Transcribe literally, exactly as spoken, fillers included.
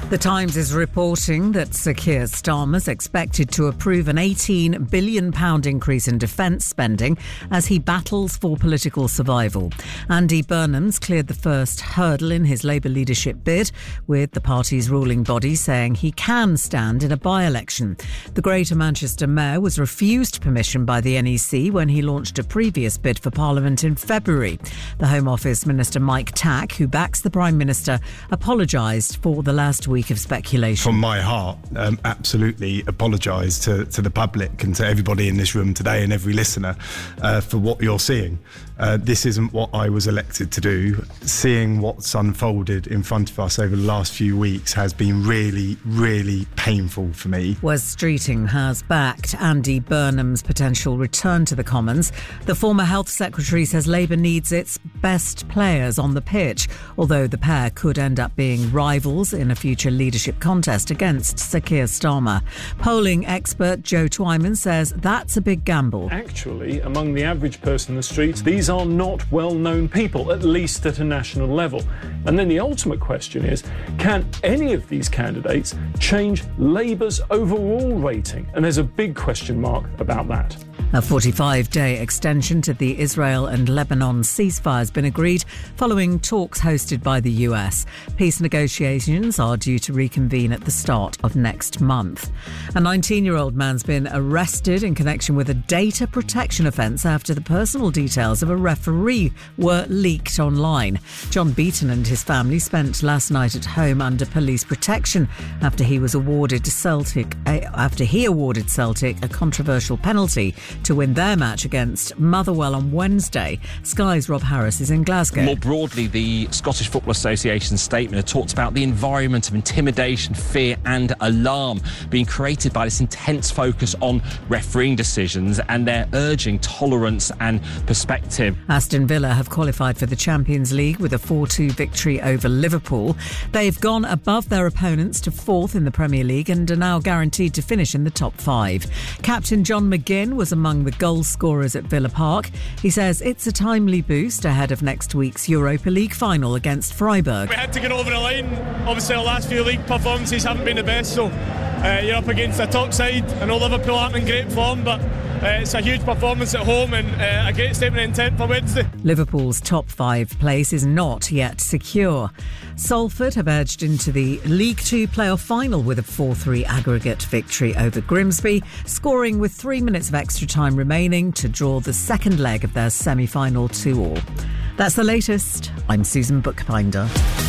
The Times is reporting that Sir Keir Starmer's expected to approve an eighteen billion pounds increase in defence spending as he battles for political survival. Andy Burnham's cleared the first hurdle in his Labour leadership bid, with the party's ruling body saying he can stand in a by-election. The Greater Manchester Mayor was refused permission by the N E C when he launched a previous bid for Parliament in February. The Home Office Minister Mike Tack, who backs the Prime Minister, apologised for the last week of speculation. From my heart, um, absolutely apologise to, to the public and to everybody in this room today and every listener uh, for what you're seeing. Uh, this isn't what I was elected to do. Seeing what's unfolded in front of us over the last few weeks has been really, really painful for me. Wes Streeting has backed Andy Burnham's potential return to the Commons. The former Health Secretary says Labour needs its best players on the pitch, although the pair could end up being rivals in a future leadership contest against Sir Keir Starmer. Polling expert Joe Twyman says that's a big gamble. Actually, among the average person in the streets, these are not well-known people, at least at a national level. And then the ultimate question is, can any of these candidates change Labour's overall rating? And there's a big question mark about that. A forty-five day extension to the Israel and Lebanon ceasefire has been agreed following talks hosted by the U S. Peace negotiations are due to reconvene at the start of next month. A nineteen-year-old man's been arrested in connection with a data protection offence after the personal details of a referee were leaked online. John Beaton and his family spent last night at home under police protection after he was awarded Celtic after he awarded Celtic a controversial penalty to win their match against Motherwell on Wednesday. Sky's Rob Harris is in Glasgow. More broadly, the Scottish Football Association's statement talks about the environment of intimidation, fear and alarm being created by this intense focus on refereeing decisions, and they're urging tolerance and perspective. Aston Villa have qualified for the Champions League with a four two victory over Liverpool. They've gone above their opponents to fourth in the Premier League and are now guaranteed to finish in the top five. Captain John McGinn was among the goal scorers at Villa Park. He says it's a timely boost ahead of next week's Europa League final against Freiburg. We had to get over the line. Obviously our last few league performances haven't been the best, so uh, you're up against a top side. I know Liverpool aren't in great form, but Uh, it's a huge performance at home and uh, a great statement of intent for Wednesday. Liverpool's top five place is not yet secure. Salford have edged into the League Two playoff final with a four three aggregate victory over Grimsby, scoring with three minutes of extra time remaining to draw the second leg of their semi-final two all. That's the latest. I'm Susan Bookbinder.